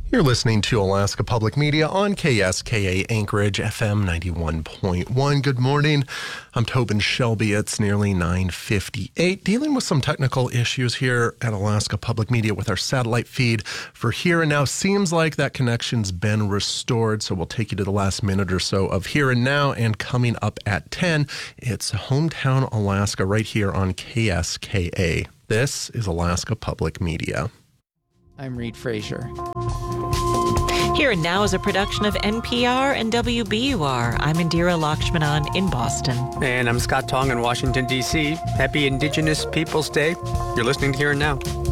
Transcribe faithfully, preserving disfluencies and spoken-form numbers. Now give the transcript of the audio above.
You're listening to Alaska Public Media on K S K A Anchorage, F M ninety-one point one. Good morning. I'm Tobin Shelby. It's nearly nine fifty-eight. Dealing with some technical issues here at Alaska Public Media with our satellite feed for Here and Now. Seems like that connection's been restored, so we'll take you to the last minute or so of Here and Now. And coming up at ten, it's Hometown Alaska right here on K S K A. This is Alaska Public Media. I'm Reed Frazier. Here and Now is a production of N P R and W B U R. I'm Indira Lakshmanan in Boston. And I'm Scott Tong in Washington, D C. Happy Indigenous Peoples Day. You're listening to Here and Now.